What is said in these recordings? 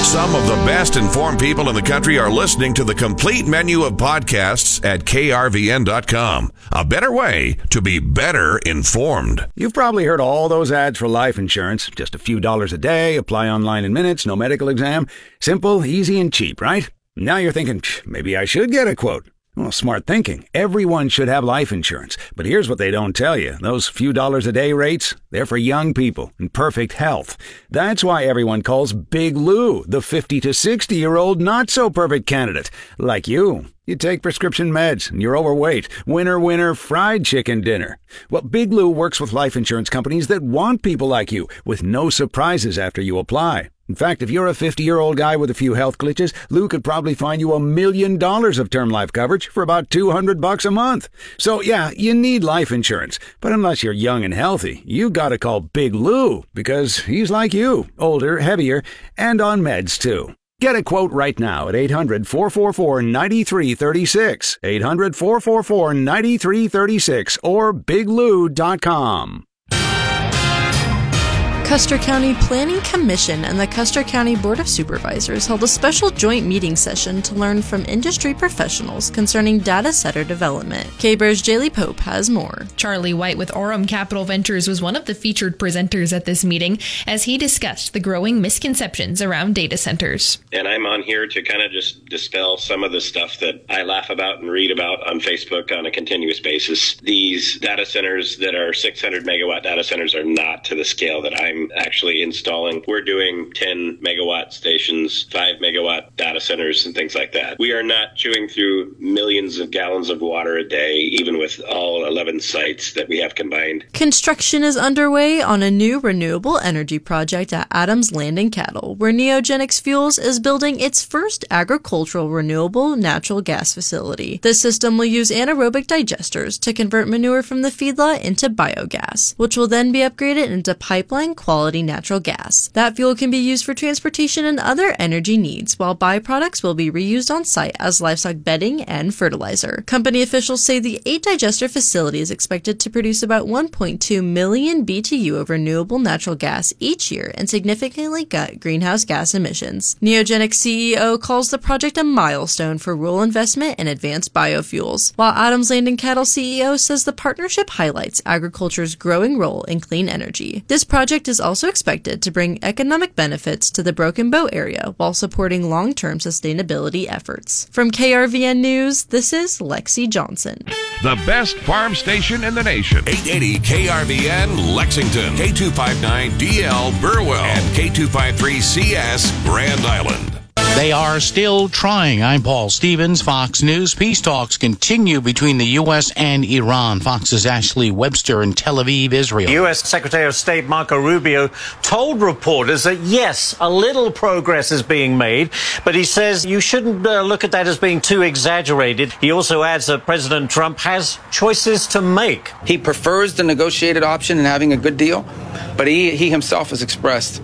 Some of the best informed people in the country are listening to the complete menu of podcasts at krvn.com. A better way to be better informed. You've probably heard all those ads for life insurance. Just a few dollars a day, apply online in minutes, no medical exam. Simple, easy, and cheap, right? Now you're thinking, maybe I should get a quote. Well, smart thinking. Everyone should have life insurance. But here's what they don't tell you. Those few dollars a day rates, they're for young people in perfect health. That's why everyone calls Big Lou the 50 to 60-year-old not-so-perfect candidate. Like you. You take prescription meds, and you're overweight. Winner, fried chicken dinner. Well, Big Lou works with life insurance companies that want people like you, with no surprises after you apply. In fact, if you're a 50-year-old guy with a few health glitches, Lou could probably find you $1 million of term life coverage for about $200 a month. So, yeah, you need life insurance. But unless you're young and healthy, you gotta call Big Lou, because he's like you, older, heavier, and on meds, too. Get a quote right now at 800-444-9336, 800-444-9336, or biglou.com. Custer County Planning Commission and the Custer County Board of Supervisors held a special joint meeting session to learn from industry professionals concerning data center development. KBR's Jaylee Pope has more. Charlie White with Aurum Capital Ventures was one of the featured presenters at this meeting as he discussed the growing misconceptions around data centers. And I'm on here to kind of just dispel some of the stuff that I laugh about and read about on Facebook on a continuous basis. These data centers that are 600 megawatt data centers are not to the scale that I'm actually installing. We're doing 10 megawatt stations, 5 megawatt data centers, and things like that. We are not chewing through millions of gallons of water a day, even with all 11 sites that we have combined. Construction is underway on a new renewable energy project at Adams Land and Cattle, where Neogenics Fuels is building its first agricultural renewable natural gas facility. This system will use anaerobic digesters to convert manure from the feedlot into biogas, which will then be upgraded into pipeline quality natural gas. That fuel can be used for transportation and other energy needs, while byproducts will be reused on site as livestock bedding and fertilizer. Company officials say the 8-digester facility is expected to produce about 1.2 million BTU of renewable natural gas each year and significantly cut greenhouse gas emissions. Neogenics CEO calls the project a milestone for rural investment in advanced biofuels, while Adams Land and Cattle CEO says the partnership highlights agriculture's growing role in clean energy. This project is also expected to bring economic benefits to the Broken Bow area while supporting long-term sustainability efforts. From KRVN News, this is Lexi Johnson. The best farm station in the nation. 880 KRVN Lexington, K259DL Burwell, and K253CS Grand Island. They are still trying. I'm Paul Stevens, Fox News. Peace talks continue between the U.S. and Iran. Fox's Ashley Webster in Tel Aviv, Israel. U.S. Secretary of State Marco Rubio told reporters that, yes, a little progress is being made, but he says you shouldn't look at that as being too exaggerated. He also adds that President Trump has choices to make. He prefers the negotiated option and having a good deal, but he himself has expressed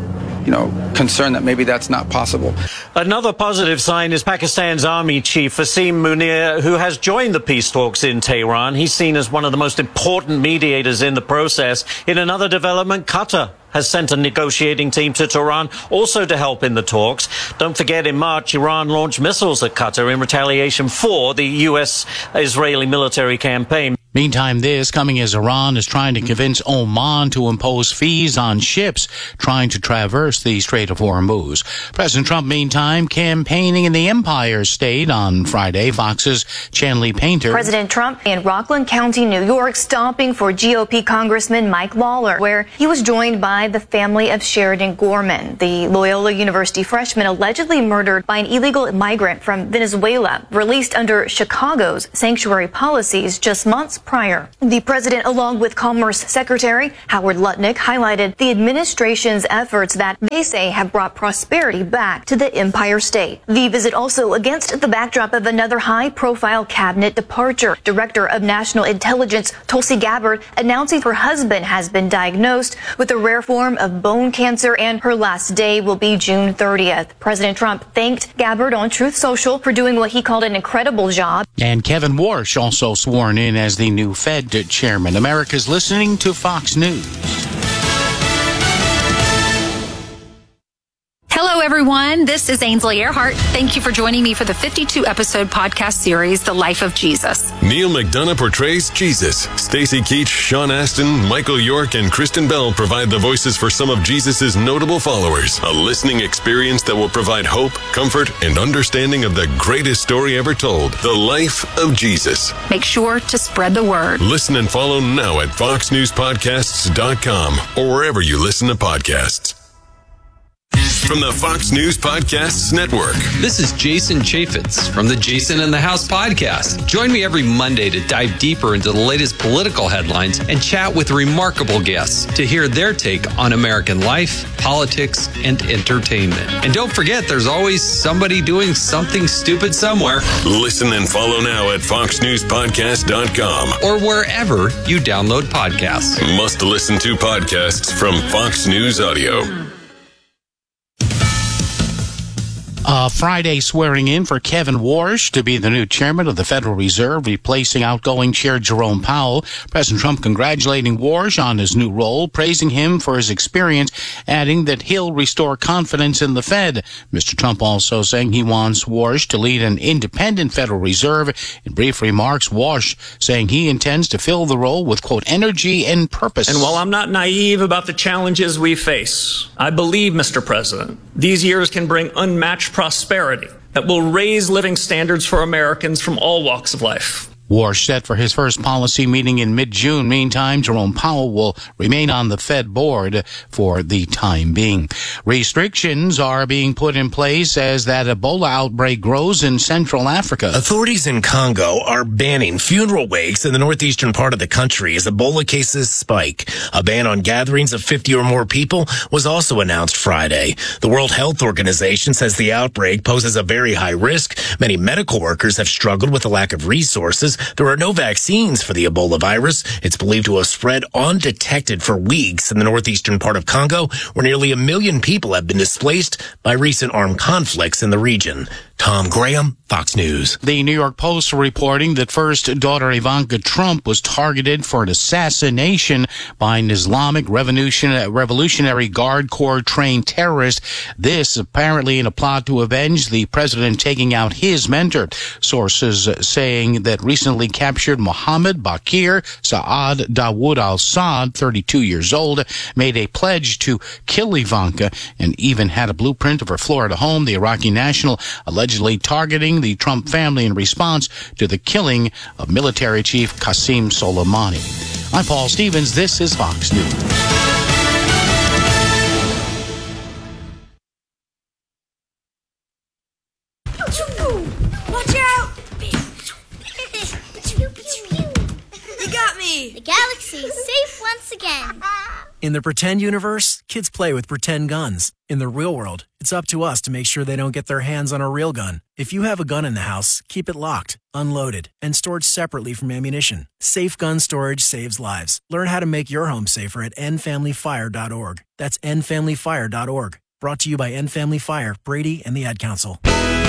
concern that maybe that's not possible. Another positive sign is Pakistan's army chief, Asim Munir, who has joined the peace talks in Tehran. He's seen as one of the most important mediators in the process. In another development, Qatar has sent a negotiating team to Tehran also to help in the talks. Don't forget, in March, Iran launched missiles at Qatar in retaliation for the U.S.-Israeli military campaign. Meantime, this coming as Iran is trying to convince Oman to impose fees on ships trying to traverse the Strait of Hormuz. President Trump, meantime, campaigning in the Empire State on Friday. Fox's Chanley Painter. President Trump in Rockland County, New York, stopping for GOP Congressman Mike Lawler, where he was joined by the family of Sheridan Gorman, the Loyola University freshman allegedly murdered by an illegal migrant from Venezuela, released under Chicago's sanctuary policies just months prior. The president, along with Commerce Secretary Howard Lutnick, highlighted the administration's efforts that they say have brought prosperity back to the Empire State. The visit also against the backdrop of another high-profile cabinet departure. Director of National Intelligence Tulsi Gabbard announcing her husband has been diagnosed with a rare form of bone cancer and her last day will be June 30th. President Trump thanked Gabbard on Truth Social for doing what he called an incredible job. And Kevin Warsh also sworn in as the new Fed chairman. America's listening to Fox News. Hello, everyone. This is Ainsley Earhart. Thank you for joining me for the 52-episode podcast series, The Life of Jesus. Neil McDonough portrays Jesus. Stacey Keach, Sean Astin, Michael York, and Kristen Bell provide the voices for some of Jesus' notable followers. A listening experience that will provide hope, comfort, and understanding of the greatest story ever told, The Life of Jesus. Make sure to spread the word. Listen and follow now at foxnewspodcasts.com or wherever you listen to podcasts. From the Fox News Podcasts Network. This is Jason Chaffetz from the Jason in the House podcast. Join me every Monday to dive deeper into the latest political headlines and chat with remarkable guests to hear their take on American life, politics, and entertainment. And don't forget, there's always somebody doing something stupid somewhere. Listen and follow now at foxnewspodcast.com or wherever you download podcasts. Must listen to podcasts from Fox News Audio. Friday swearing in for Kevin Warsh to be the new chairman of the Federal Reserve, replacing outgoing Chair Jerome Powell. President Trump congratulating Warsh on his new role, praising him for his experience, adding that he'll restore confidence in the Fed. Mr. Trump also saying he wants Warsh to lead an independent Federal Reserve. In brief remarks, Warsh saying he intends to fill the role with, quote, energy and purpose. And while I'm not naive about the challenges we face, I believe, Mr. President, these years can bring unmatched prosperity that will raise living standards for Americans from all walks of life. Warsh set for his first policy meeting in mid-June. Meantime, Jerome Powell will remain on the Fed board for the time being. Restrictions are being put in place as that Ebola outbreak grows in Central Africa. Authorities in Congo are banning funeral wakes in the northeastern part of the country as Ebola cases spike. A ban on gatherings of 50 or more people was also announced Friday. The World Health Organization says the outbreak poses a very high risk. Many medical workers have struggled with the lack of resources. There are no vaccines for the Ebola virus. It's believed to have spread undetected for weeks in the northeastern part of Congo, where nearly 1 million people have been displaced by recent armed conflicts in the region. Tom Graham, Fox News. The New York Post reporting that first daughter Ivanka Trump was targeted for an assassination by an Islamic Revolutionary Guard Corps trained terrorist. This apparently in a plot to avenge the president taking out his mentor. Sources saying that recently captured Mohammed Bakir Saad Dawood al-Saad, 32 years old, made a pledge to kill Ivanka and even had a blueprint of her Florida home. The Iraqi national allegedly targeting the Trump family in response to the killing of military chief Qasem Soleimani. I'm Paul Stevens. This is Fox News. Watch out! You got me! The galaxy is safe once again. In the pretend universe, kids play with pretend guns. In the real world, it's up to us to make sure they don't get their hands on a real gun. If you have a gun in the house, keep it locked, unloaded, and stored separately from ammunition. Safe gun storage saves lives. Learn how to make your home safer at endfamilyfire.org. That's endfamilyfire.org. Brought to you by End Family Fire, Brady, and the Ad Council.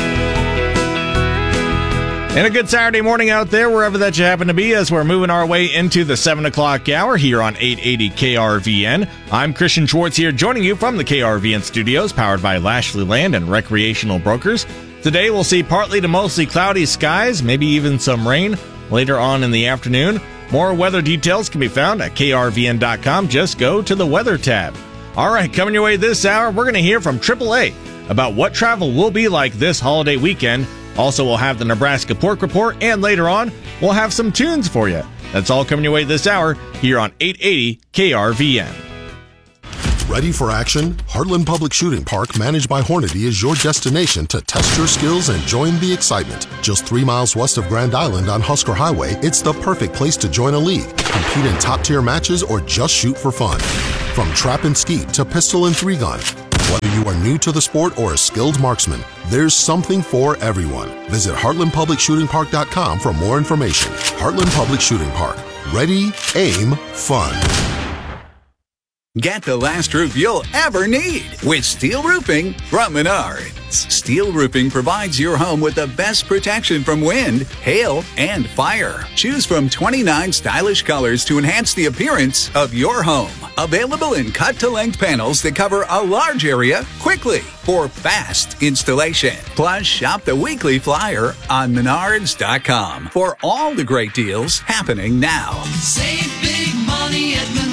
And a good Saturday morning out there, wherever that you happen to be, as we're moving our way into the 7 o'clock hour here on 880 KRVN. I'm Christian Schwartz here, joining you from the KRVN studios, powered by Lashley Land and Recreational Brokers. Today, we'll see partly to mostly cloudy skies, maybe even some rain later on in the afternoon. More weather details can be found at krvn.com. Just go to the weather tab. All right, coming your way this hour, we're going to hear from AAA about what travel will be like this holiday weekend. Also, we'll have the Nebraska Pork Report, and later on, we'll have some tunes for you. That's all coming your way this hour here on 880 KRVN. Ready for action? Heartland Public Shooting Park, managed by Hornady, is your destination to test your skills and join the excitement. Just 3 miles west of Grand Island on Husker Highway, it's the perfect place to join a league, compete in top-tier matches, or just shoot for fun. From trap and skeet to pistol and 3-gun, whether you are new to the sport or a skilled marksman, there's something for everyone. Visit HeartlandPublicShootingPark.com for more information. Heartland Public Shooting Park. Ready, aim, fun. Get the last roof you'll ever need with steel roofing from Menards. Steel roofing provides your home with the best protection from wind, hail, and fire. Choose from 29 stylish colors to enhance the appearance of your home. Available in cut-to-length panels that cover a large area quickly for fast installation. Plus, shop the weekly flyer on Menards.com for all the great deals happening now. Save big money at Menards.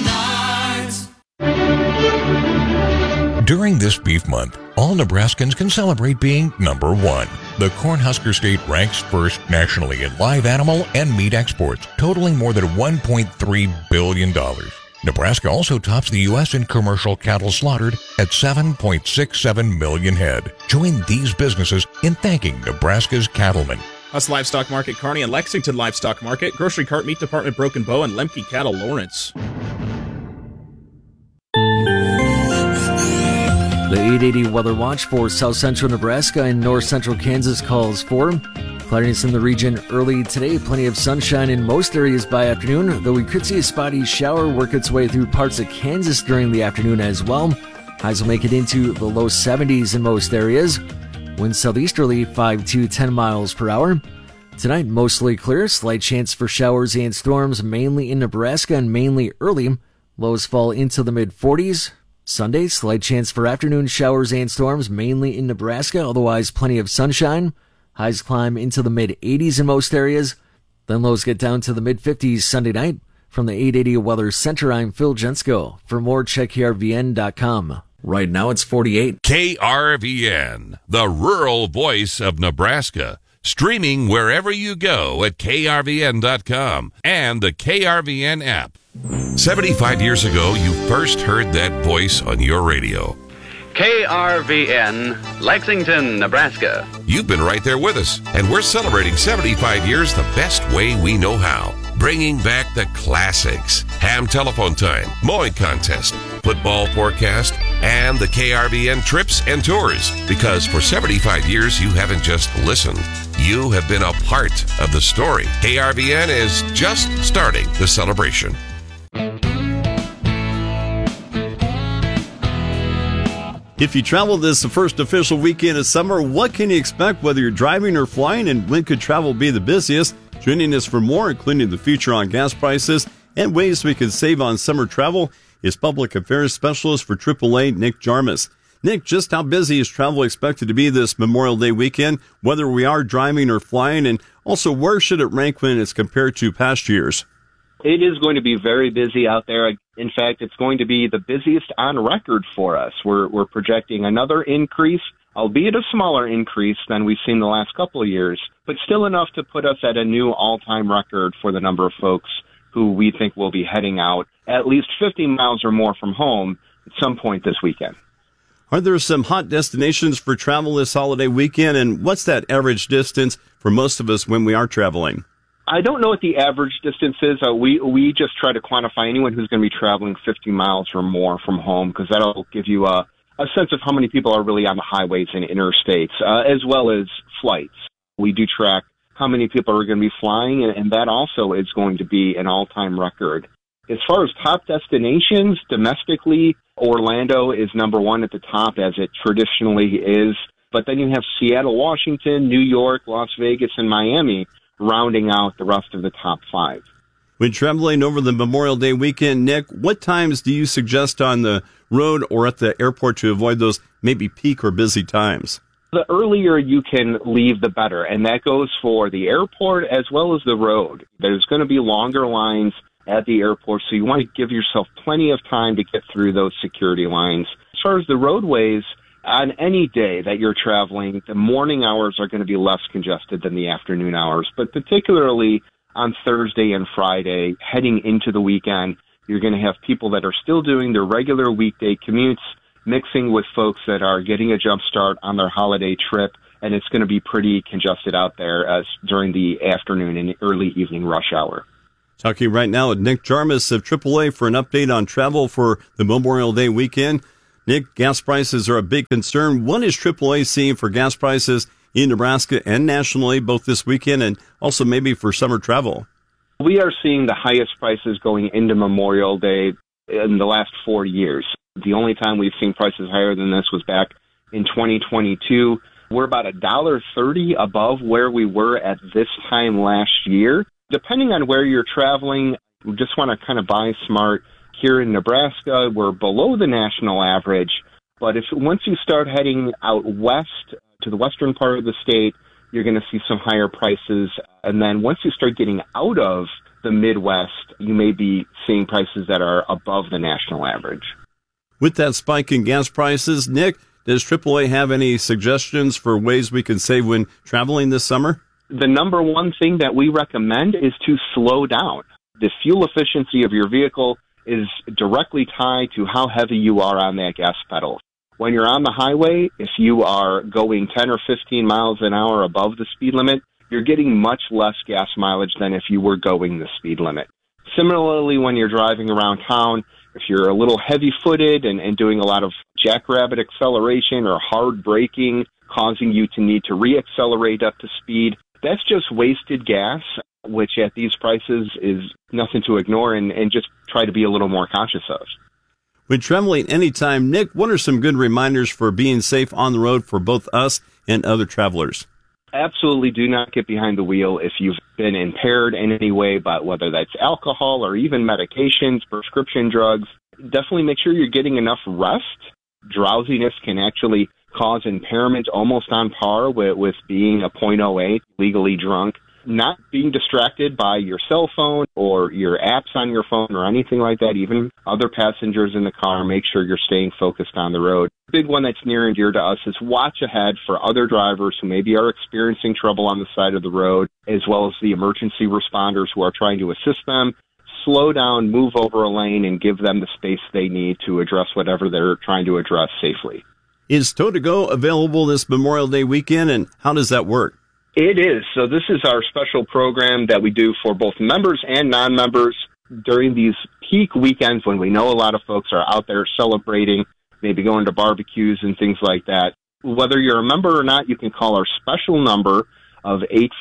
During this beef month, all Nebraskans can celebrate being number one. The Cornhusker State ranks first nationally in live animal and meat exports, totaling more than $1.3 billion. Nebraska also tops the U.S. in commercial cattle slaughtered at 7.67 million head. Join these businesses in thanking Nebraska's cattlemen. Us Livestock Market Kearney and Lexington Livestock Market, Grocery Cart Meat Department Broken Bow, and Lemke Cattle Lawrence. The 880 Weather Watch for south central Nebraska and north central Kansas calls for cloudiness in the region early today. Plenty of sunshine in most areas by afternoon, though we could see a spotty shower work its way through parts of Kansas during the afternoon as well. Highs will make it into the low 70s in most areas. Winds southeasterly 5 to 10 miles per hour. Tonight, mostly clear. Slight chance for showers and storms, mainly in Nebraska and mainly early. Lows fall into the mid-40s. Sunday, slight chance for afternoon showers and storms, mainly in Nebraska, otherwise plenty of sunshine. Highs climb into the mid-80s in most areas. Then lows get down to the mid-50s Sunday night. From the 880 Weather Center, I'm Phil Jensko. For more, check KRVN.com. Right now, it's 48. KRVN, the rural voice of Nebraska. Streaming wherever you go at KRVN.com and the KRVN app. 75 years ago, you first heard that voice on your radio. KRVN, Lexington, Nebraska. You've been right there with us, and we're celebrating 75 years the best way we know how. Bringing back the classics. Ham telephone time, mowing contest, football forecast, and the KRVN trips and tours. Because for 75 years, you haven't just listened. You have been a part of the story. KRVN is just starting the celebration. If you travel this the first official weekend of summer, what can you expect whether you're driving or flying, and when could travel be the busiest? Joining us for more, including the future on gas prices and ways we can save on summer travel, is Public Affairs Specialist for AAA, Nick Jarmus. Nick, just how busy is travel expected to be this Memorial Day weekend, whether we are driving or flying, and also where should it rank when it's compared to past years? It is going to be very busy out there. In fact, it's going to be the busiest on record for us. We're projecting another increase, albeit a smaller increase than we've seen the last couple of years, but still enough to put us at a new all-time record for the number of folks who we think will be heading out at least 50 miles or more from home at some point this weekend. Are there some hot destinations for travel this holiday weekend, and what's that average distance for most of us when we are traveling? I don't know what the average distance is. We just try to quantify anyone who's going to be traveling 50 miles or more from home, because that'll give you a sense of how many people are really on the highways and interstates, as well as flights. We do track how many people are going to be flying, and that also is going to be an all-time record. As far as top destinations, domestically, Orlando is number one at the top, as it traditionally is. But then you have Seattle, Washington, New York, Las Vegas, and Miami rounding out the rest of the top five. When traveling over the Memorial Day weekend, Nick, what times do you suggest on the road or at the airport to avoid those maybe peak or busy times? The earlier you can leave, the better, and that goes for the airport as well as the road. There's going to be longer lines at the airport, so you want to give yourself plenty of time to get through those security lines. As far as the roadways, on any day that you're traveling, the morning hours are going to be less congested than the afternoon hours, but particularly on Thursday and Friday, heading into the weekend, you're going to have people that are still doing their regular weekday commutes, mixing with folks that are getting a jump start on their holiday trip, and it's going to be pretty congested out there as during the afternoon and early evening rush hour. Talking right now with Nick Jarmus of AAA for an update on travel for the Memorial Day weekend. Nick, gas prices are a big concern. What is AAA seeing for gas prices in Nebraska and nationally, both this weekend and also maybe for summer travel? We are seeing the highest prices going into Memorial Day. in the last 4 years. The only time we've seen prices higher than this was back in 2022. We're about $1.30 above where we were at this time last year. Depending on where you're traveling, we just want to kind of buy smart. Here in Nebraska, we're below the national average. But once you start heading out west to the western part of the state, you're going to see some higher prices. And then once you start getting out of the Midwest, you may be seeing prices that are above the national average. With that spike in gas prices, Nick, does AAA have any suggestions for ways we can save when traveling this summer? The number one thing that we recommend is to slow down. The fuel efficiency of your vehicle is directly tied to how heavy you are on that gas pedal. When you're on the highway, if you are going 10 or 15 miles an hour above the speed limit, you're getting much less gas mileage than if you were going the speed limit. Similarly, when you're driving around town, if you're a little heavy-footed and doing a lot of jackrabbit acceleration or hard braking, causing you to need to re-accelerate up to speed, that's just wasted gas, which at these prices is nothing to ignore and just try to be a little more conscious of. When traveling anytime, Nick, what are some good reminders for being safe on the road for both us and other travelers? Absolutely do not get behind the wheel if you've been impaired in any way, but whether that's alcohol or even medications, prescription drugs. Definitely make sure you're getting enough rest. Drowsiness can actually cause impairment almost on par with being a .08 legally drunk. Not being distracted by your cell phone or your apps on your phone or anything like that, even other passengers in the car. Make sure you're staying focused on the road. Big one that's near and dear to us is watch ahead for other drivers who maybe are experiencing trouble on the side of the road, as well as the emergency responders who are trying to assist them. Slow down, move over a lane, and give them the space they need to address whatever they're trying to address safely. Is Tow2Go available this Memorial Day weekend, and how does that work? It is. So this is our special program that we do for both members and non-members during these peak weekends when we know a lot of folks are out there celebrating, maybe going to barbecues and things like that. Whether you're a member or not, you can call our special number of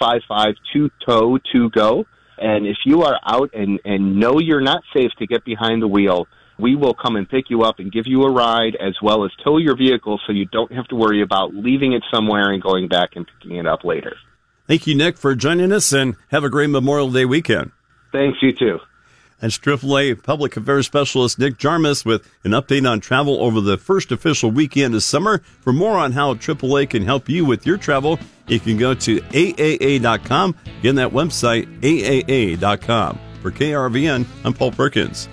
855-2TOW2GO. And if you are out and know you're not safe to get behind the wheel, we will come and pick you up and give you a ride as well as tow your vehicle so you don't have to worry about leaving it somewhere and going back and picking it up later. Thank you, Nick, for joining us, and have a great Memorial Day weekend. Thanks, you too. That's AAA Public Affairs Specialist Nick Jarmus with an update on travel over the first official weekend of summer. For more on how AAA can help you with your travel, you can go to AAA.com. Again, that website, AAA.com. For KRVN, I'm Paul Perkins.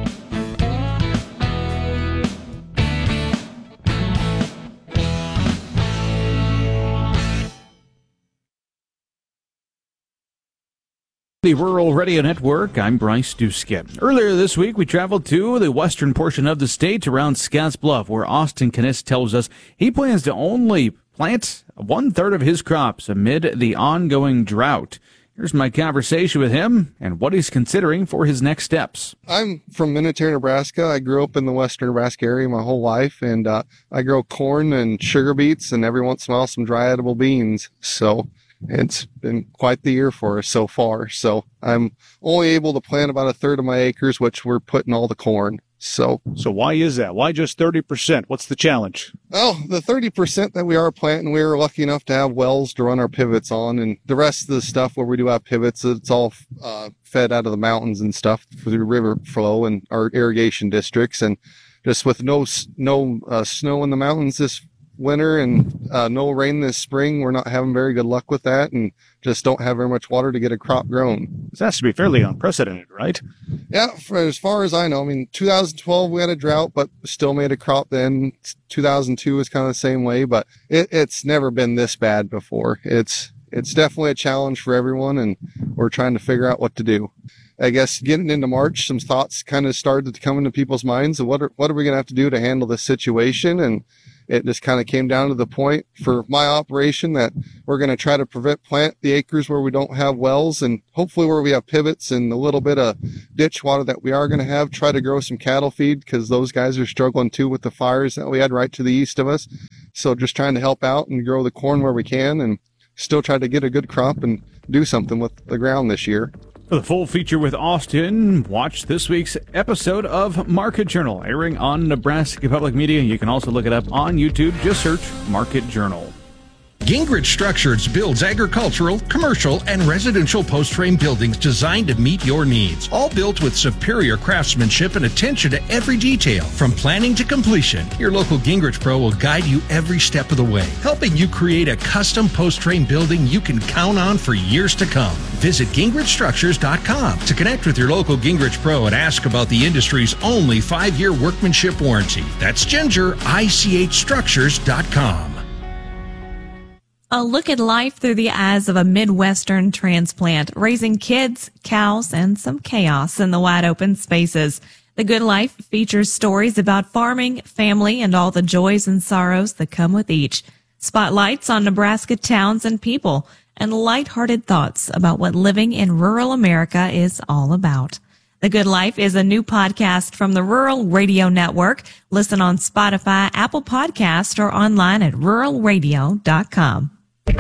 The Rural Radio Network, I'm Bryce Duskett. Earlier this week, we traveled to the western portion of the state around Scottsbluff, where Austin Kniss tells us he plans to only plant 1/3 of his crops amid the ongoing drought. Here's my conversation with him and what he's considering for his next steps. I'm from Minnetonka, Nebraska. I grew up in the western Nebraska area my whole life, and I grow corn and sugar beets and every once in a while some dry edible beans. So it's been quite the year for us so far. So I'm only able to plant about 1/3 of my acres, which we're putting all the corn. So why is that? Why just 30%? What's the challenge? Well, the 30% that we are planting, we are lucky enough to have wells to run our pivots on, and the rest of the stuff where we do have pivots, it's all fed out of the mountains and stuff through river flow and our irrigation districts. And just with no snow in the mountains this winter and no rain this spring, we're not having very good luck with that, and just don't have very much water to get a crop grown. This has to be fairly unprecedented, right? Yeah, as far as I know. I mean, 2012 we had a drought, but still made a crop then. 2002 was kind of the same way, but it's never been this bad before. It's definitely a challenge for everyone, and we're trying to figure out what to do. I guess getting into March, some thoughts kind of started to come into people's minds of what are we going to have to do to handle this situation, and it just kind of came down to the point for my operation that we're going to try to plant the acres where we don't have wells, and hopefully where we have pivots and a little bit of ditch water that we are going to have, try to grow some cattle feed, because those guys are struggling too with the fires that we had right to the east of us. So just trying to help out and grow the corn where we can and still try to get a good crop and do something with the ground this year. For the full feature with Austin, watch this week's episode of Market Journal, airing on Nebraska Public Media. You can also look it up on YouTube. Just search Market Journal. Gingrich Structures builds agricultural, commercial, and residential post-frame buildings designed to meet your needs. All built with superior craftsmanship and attention to every detail, from planning to completion. Your local Gingrich Pro will guide you every step of the way, helping you create a custom post-frame building you can count on for years to come. Visit GingrichStructures.com to connect with your local Gingrich Pro and ask about the industry's only 5-year workmanship warranty. That's GingerICHStructures.com. A look at life through the eyes of a Midwestern transplant, raising kids, cows, and some chaos in the wide open spaces. The Good Life features stories about farming, family, and all the joys and sorrows that come with each. Spotlights on Nebraska towns and people, and lighthearted thoughts about what living in rural America is all about. The Good Life is a new podcast from the Rural Radio Network. Listen on Spotify, Apple Podcast, or online at ruralradio.com.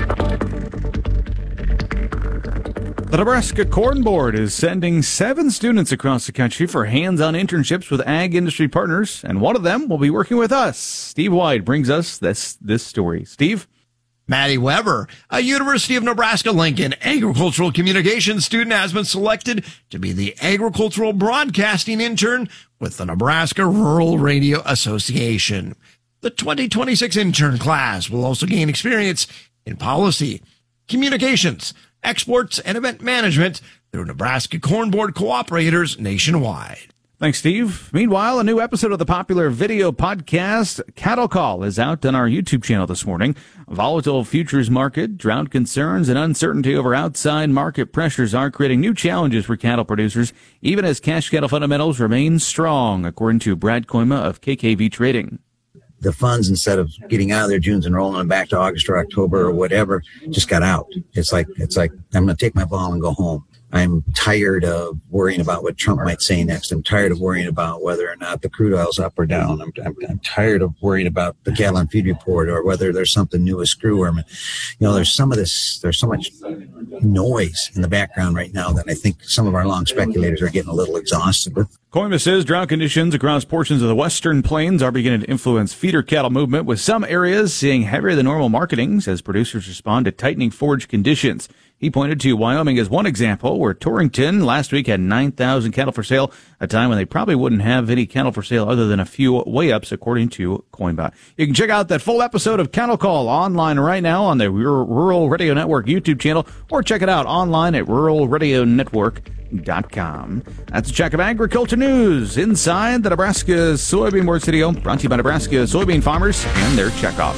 The Nebraska Corn Board is sending 7 students across the country for hands-on internships with ag industry partners, and one of them will be working with us. Steve White brings us this story. Steve? Maddie Weber, a University of Nebraska-Lincoln agricultural communications student, has been selected to be the agricultural broadcasting intern with the Nebraska Rural Radio Association. The 2026 intern class will also gain experience in policy, communications, exports, and event management through Nebraska Corn Board cooperators nationwide. Thanks, Steve. Meanwhile, a new episode of the popular video podcast Cattle Call is out on our YouTube channel this morning. A volatile futures market, drought concerns, and uncertainty over outside market pressures are creating new challenges for cattle producers, even as cash cattle fundamentals remain strong, according to Brad Koima of KKV Trading. The funds, instead of getting out of their Junes and rolling them back to August or October or whatever, just got out. It's like I'm going to take my ball and go home. I'm tired of worrying about what Trump might say next. I'm tired of worrying about whether or not the crude oil's up or down. I'm tired of worrying about the cattle and feed report or whether there's something new with screwworm. There's so much noise in the background right now that I think some of our long speculators are getting a little exhausted with. Koima says drought conditions across portions of the western plains are beginning to influence feeder cattle movement, with some areas seeing heavier than normal marketings as producers respond to tightening forage conditions. He pointed to Wyoming as one example, where Torrington last week had 9,000 cattle for sale, a time when they probably wouldn't have any cattle for sale other than a few weigh-ups, according to Coinbot. You can check out that full episode of Cattle Call online right now on the Rural Radio Network YouTube channel, or check it out online at ruralradionetwork.com. That's a check of agriculture news inside the Nebraska Soybean Board Studio, brought to you by Nebraska soybean farmers and their checkoff.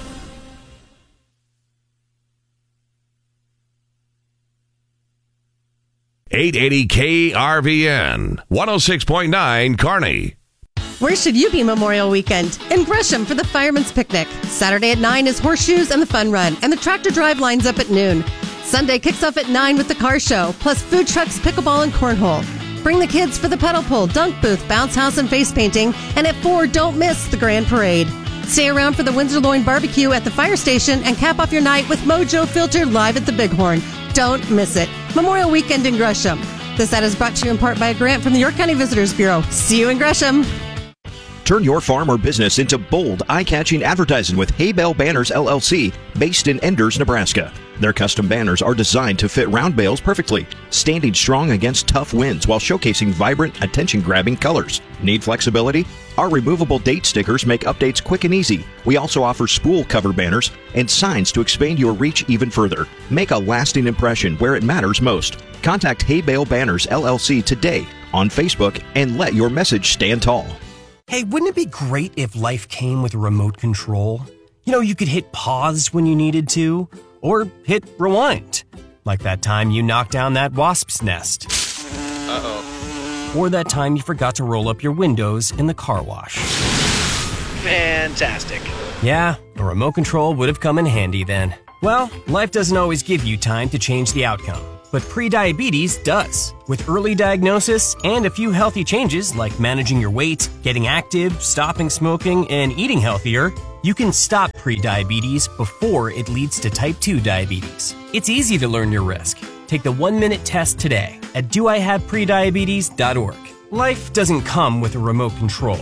.880 KRVN, 106.9 Kearney. Where should you be Memorial Weekend? In Gresham for the Fireman's Picnic. Saturday at 9 is Horseshoes and the Fun Run, and the tractor drive lines up at noon. Sunday kicks off at 9 with the car show, plus food trucks, pickleball, and cornhole. Bring the kids for the pedal pull, dunk booth, bounce house, and face painting. And at 4, don't miss the grand parade. Stay around for the Windsor Loin barbecue at the fire station and cap off your night with Mojo Filter live at the Bighorn. Don't miss it. Memorial Weekend in Gresham. This ad is brought to you in part by a grant from the York County Visitors Bureau. See you in Gresham. Turn your farm or business into bold, eye-catching advertising with Hay Bale Banners, LLC, based in Enders, Nebraska. Their custom banners are designed to fit round bales perfectly, standing strong against tough winds while showcasing vibrant, attention-grabbing colors. Need flexibility? Our removable date stickers make updates quick and easy. We also offer spool cover banners and signs to expand your reach even further. Make a lasting impression where it matters most. Contact Hay Bale Banners, LLC today on Facebook and let your message stand tall. Hey, wouldn't it be great if life came with a remote control? You could hit pause when you needed to, or hit rewind. Like that time you knocked down that wasp's nest. Uh-oh. Or that time you forgot to roll up your windows in the car wash. Fantastic. Yeah, a remote control would have come in handy then. Well, life doesn't always give you time to change the outcome. But prediabetes does. With early diagnosis and a few healthy changes like managing your weight, getting active, stopping smoking, and eating healthier, you can stop prediabetes before it leads to type 2 diabetes. It's easy to learn your risk. Take the 1-minute test today. at doihaveprediabetes.org. Life doesn't come with a remote control.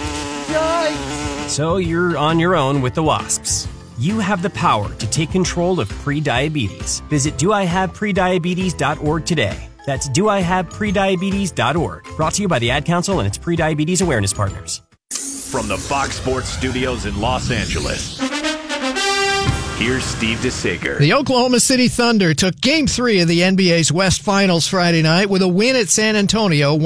Yikes! So you're on your own with the wasps. You have the power to take control of prediabetes. Visit doihaveprediabetes.org today. That's doihaveprediabetes.org. Brought to you by the Ad Council and its Prediabetes Awareness Partners. From the Fox Sports Studios in Los Angeles, here's Steve DeSager. The Oklahoma City Thunder took Game 3 of the NBA's West Finals Friday night with a win at San Antonio,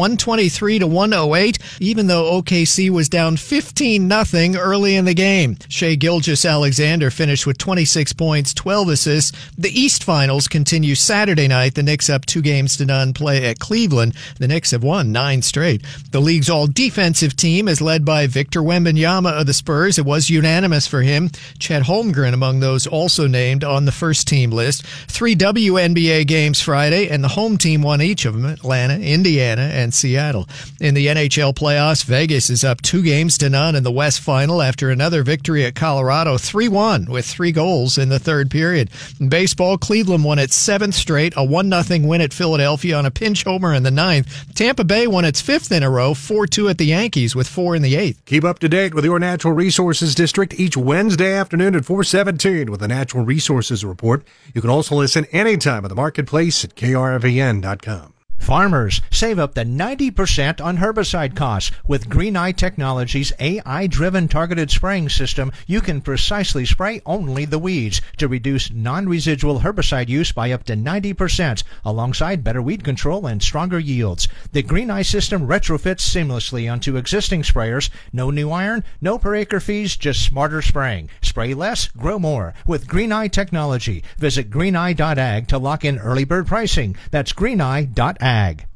123-108, even though OKC was down 15-0 early in the game. Shai Gilgeous-Alexander finished with 26 points, 12 assists. The East Finals continue Saturday night. The Knicks up 2-0 play at Cleveland. The Knicks have won 9 straight. The league's all-defensive team is led by Victor Wembanyama of the Spurs. It was unanimous for him. Chet Holmgren among those also named on the first-team list. 3 WNBA games Friday, and the home team won each of them, Atlanta, Indiana, and Seattle. In the NHL playoffs, Vegas is up 2-0 in the West Final after another victory at Colorado, 3-1, with 3 goals in the third period. In baseball, Cleveland won its 7th straight, a 1-0 win at Philadelphia on a pinch homer in the 9th. Tampa Bay won its 5th in a row, 4-2 at the Yankees with 4 in the 8th. Keep up to date with your Natural Resources District each Wednesday afternoon at 4:17 with the Natural Resources Report. You can also listen anytime at the marketplace at krvn.com. Farmers save up to 90% on herbicide costs. With Green Eye Technologies' AI-driven targeted spraying system, you can precisely spray only the weeds to reduce non-residual herbicide use by up to 90%, alongside better weed control and stronger yields. The Green Eye system retrofits seamlessly onto existing sprayers. No new iron, no per acre fees, just smarter spraying. Spray less, grow more with Green Eye Technology. Visit greeneye.ag to lock in early bird pricing. That's greeneye.ag.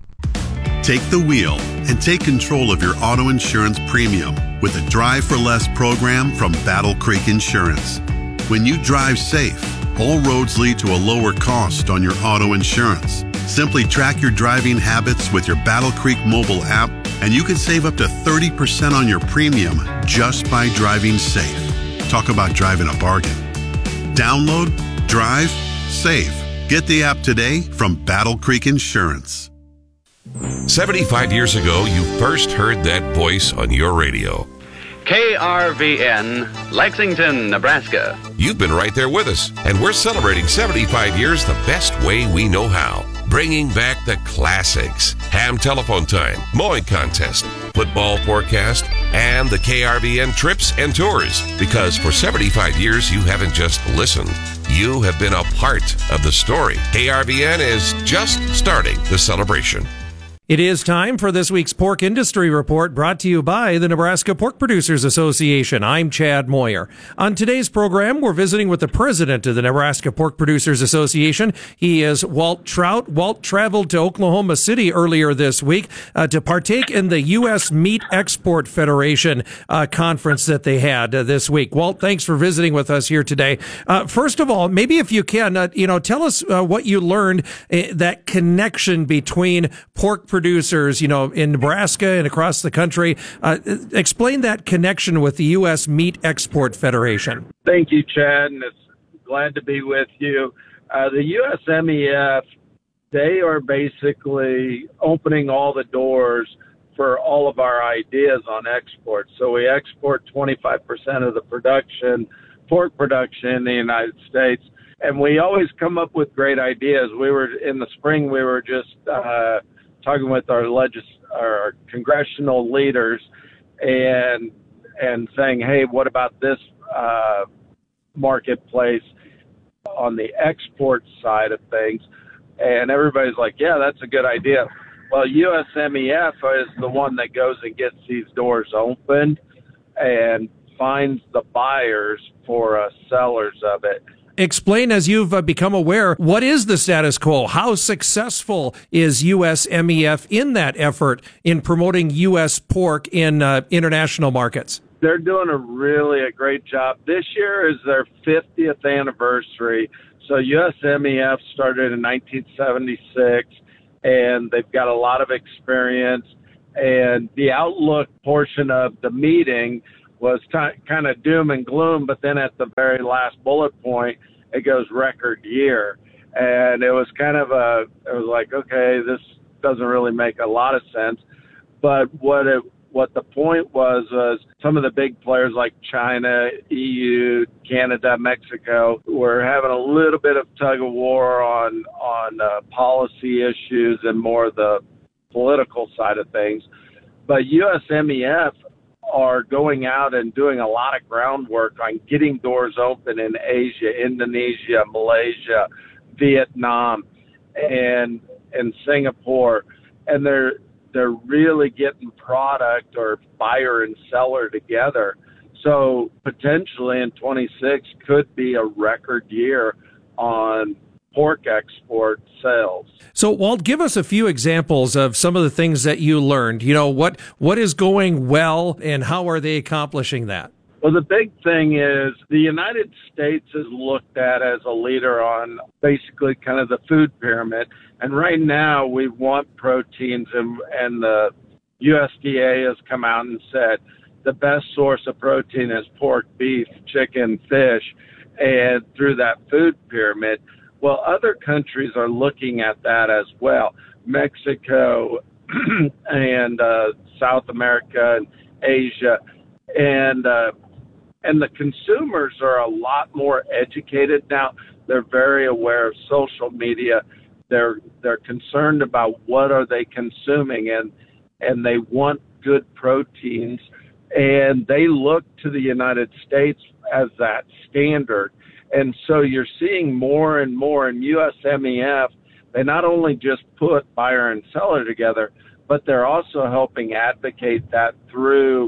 Take the wheel and take control of your auto insurance premium with the Drive for Less program from Battle Creek Insurance. When you drive safe, all roads lead to a lower cost on your auto insurance. Simply track your driving habits with your Battle Creek mobile app, and you can save up to 30% on your premium just by driving safe. Talk about driving a bargain. Download, drive, save. Get the app today from Battle Creek Insurance. 75 years ago, you first heard that voice on your radio. KRVN, Lexington, Nebraska. You've been right there with us, and we're celebrating 75 years the best way we know how. Bringing back the classics. Ham telephone time, mowing contest, football forecast, and the KRVN trips and tours. Because for 75 years, you haven't just listened. You have been a part of the story. KRVN is just starting the celebration. It is time for this week's Pork Industry Report, brought to you by the Nebraska Pork Producers Association. I'm Chad Moyer. On today's program, we're visiting with the president of the Nebraska Pork Producers Association. He is Walt Trout. Walt traveled to Oklahoma City earlier this week to partake in the U.S. Meat Export Federation conference that they had this week. Walt, thanks for visiting with us here today. First of all, maybe if you can, tell us what you learned, that connection between pork producers, in Nebraska and across the country. Explain that connection with the U.S. Meat Export Federation. Thank you, Chad, and it's glad to be with you. The USMEF, they are basically opening all the doors for all of our ideas on export. So we export 25% of the pork production in the United States, and we always come up with great ideas. In the spring, we were just talking with our congressional leaders and saying, hey, what about this marketplace on the export side of things? And everybody's like, yeah, that's a good idea. Well, USMEF is the one that goes and gets these doors opened and finds the buyers for us sellers of it. Explain, as you've become aware, what is the status quo? How successful is USMEF in that effort in promoting U.S. pork in international markets? They're doing a great job. This year is their 50th anniversary. So USMEF started in 1976, and they've got a lot of experience. And the outlook portion of the meeting was kind of doom and gloom, but then at the very last bullet point, it goes record year. And it was it was like, okay, doesn't really make a lot of sense. But what the point was some of the big players like China, EU, Canada, Mexico were having a little bit of tug of war on policy issues and more the political side of things. But USMEF are going out and doing a lot of groundwork on getting doors open in Asia, Indonesia, Malaysia, Vietnam, and Singapore. And they're really getting product or buyer and seller together. So potentially in 26 could be a record year on pork export sales. So, Walt, give us a few examples of some of the things that you learned. You know, what is going well and how are they accomplishing that? Well, the big thing is the United States is looked at as a leader on basically kind of the food pyramid. And right now we want proteins, and the USDA has come out and said the best source of protein is pork, beef, chicken, fish, and through that food pyramid. Well, other countries are looking at that as well. Mexico and South America and Asia. And the consumers are a lot more educated now. They're very aware of social media. They're concerned about what are they consuming, and they want good proteins. And they look to the United States as that standard. And so you're seeing more and more in USMEF. They not only just put buyer and seller together, but they're also helping advocate that through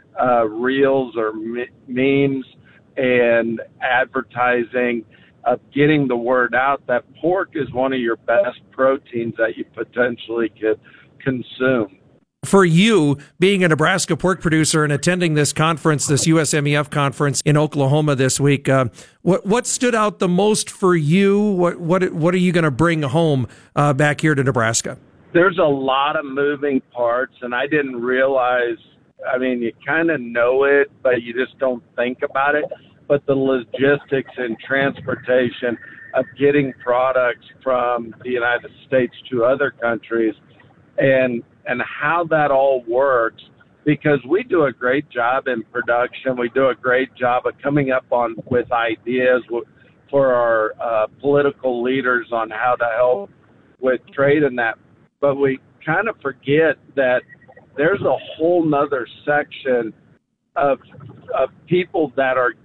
reels or memes and advertising of getting the word out that pork is one of your best proteins that you potentially could consume. For you, being a Nebraska pork producer and attending this conference, this USMEF conference in Oklahoma this week, what stood out the most for you? What are you going to bring home back here to Nebraska? There's a lot of moving parts, and I didn't realize. I mean, you kind of know it, but you just don't think about it. But the logistics and transportation of getting products from the United States to other countries and how that all works, because we do a great job in production. We do a great job of coming up with ideas for our political leaders on how to help with trade and that. But we kind of forget that there's a whole nother section of people that are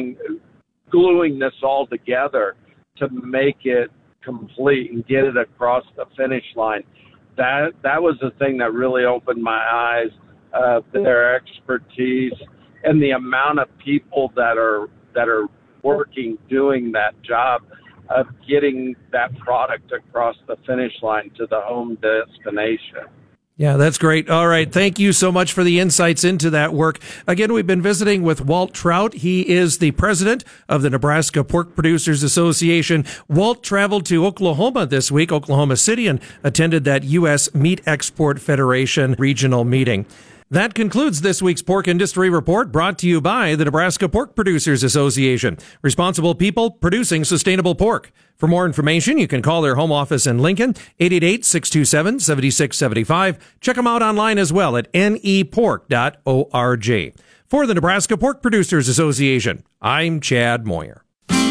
gluing this all together to make it complete and get it across the finish line. That was the thing that really opened my eyes, their expertise and the amount of people that are working, doing that job of getting that product across the finish line to the home destination. Yeah, that's great. All right. Thank you so much for the insights into that work. Again, we've been visiting with Walt Trout. He is the president of the Nebraska Pork Producers Association. Walt traveled to Oklahoma this week, Oklahoma City, and attended that U.S. Meat Export Federation regional meeting. That concludes this week's Pork Industry Report, brought to you by the Nebraska Pork Producers Association. Responsible people producing sustainable pork. For more information, you can call their home office in Lincoln, 888-627-7675. Check them out online as well at nepork.org. For the Nebraska Pork Producers Association, I'm Chad Moyer.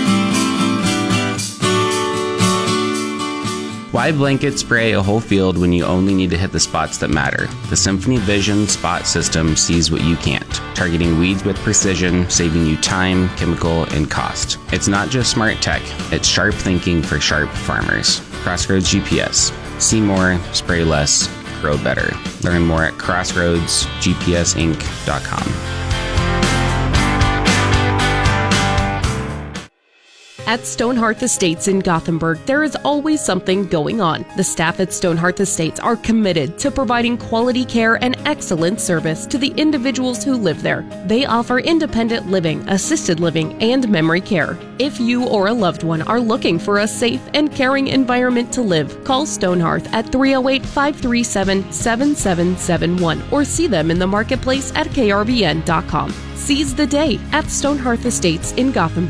Why blanket spray a whole field when you only need to hit the spots that matter? The Symphony Vision Spot System sees what you can't, targeting weeds with precision, saving you time, chemical, and cost. It's not just smart tech, it's sharp thinking for sharp farmers. Crossroads GPS. See more, spray less, grow better. Learn more at crossroadsgpsinc.com. At Stonehearth Estates in Gothenburg, there is always something going on. The staff at Stonehearth Estates are committed to providing quality care and excellent service to the individuals who live there. They offer independent living, assisted living, and memory care. If you or a loved one are looking for a safe and caring environment to live, call Stonehearth at 308-537-7771 or see them in the marketplace at krvn.com. Seize the day at Stonehearth Estates in Gothenburg.